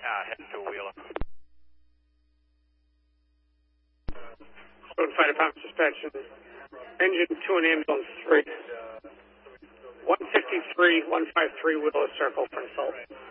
Heading to Wheeler. Road Fire Department suspension. Engine 2 and ambulance 3. 153, 153 Wheeler Circle for assault.